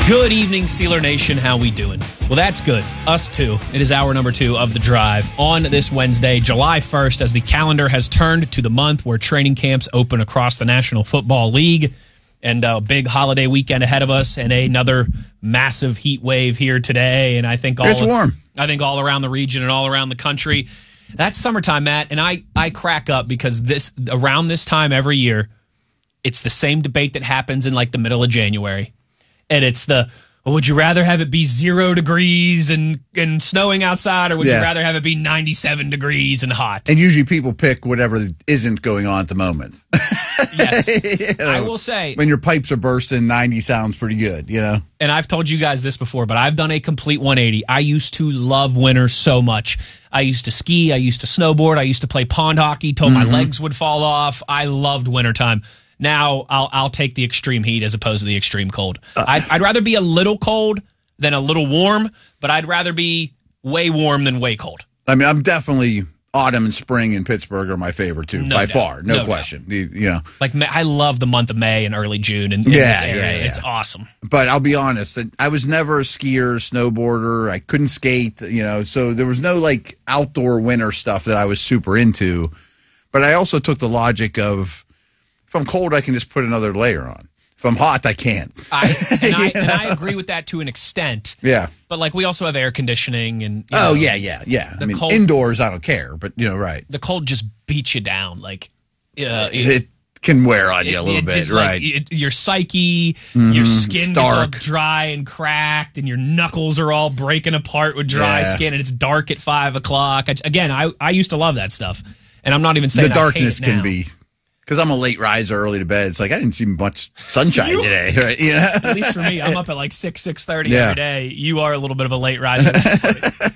Good evening, Steeler Nation. How we doing? Well, that's good. Us too. It is hour number 2 of The Drive on this Wednesday, July 1st, as the calendar has turned to the month where training camps open across the National Football League, and a big holiday weekend ahead of us, and another massive heat wave here today. And I think it's warm. I think all around the region and all around the country. That's summertime, Matt, and I crack up because around this time every year, it's the same debate that happens in like the middle of January. And it's would you rather have it be 0 degrees and snowing outside, or would you rather have it be 97 degrees and hot? And usually people pick whatever isn't going on at the moment. Yes. I will say, when your pipes are bursting, 90 sounds pretty good, you know? And I've told you guys this before, but I've done a complete 180. I used to love winter so much. I used to ski. I used to snowboard. I used to play pond hockey till my legs would fall off. I loved wintertime. Now I'll take the extreme heat as opposed to the extreme cold. I'd rather be a little cold than a little warm, but I'd rather be way warm than way cold. I mean, I'm definitely autumn and spring in Pittsburgh are my favorite too, by far, no question. You know, like I love the month of May and early June in this area. It's awesome. But I'll be honest, I was never a skier, snowboarder. I couldn't skate, you know, so there was no like outdoor winter stuff that I was super into. But I also took the logic of, if I'm cold, I can just put another layer on. If I'm hot, I can't. I agree with that to an extent. Yeah. But, like, we also have air conditioning. And yeah. I mean, cold, indoors, I don't care. But, you know, right. The cold just beats you down. Like, it can wear on you a little bit, just, right. Like, your psyche, your skin gets all dry and cracked, and your knuckles are all breaking apart with dry skin, and it's dark at 5 o'clock. I used to love that stuff. And I'm not even saying the darkness I hate it now. Can be... Because I'm a late riser, early to bed. It's like I didn't see much sunshine today, right? You know? At least for me, I'm up at like 6:30 every day. You are a little bit of a late riser. That's funny.